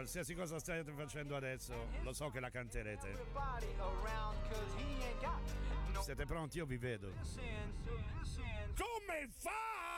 qualsiasi cosa state facendo adesso, lo so che la canterete. Siete pronti? Io vi vedo. Come fa?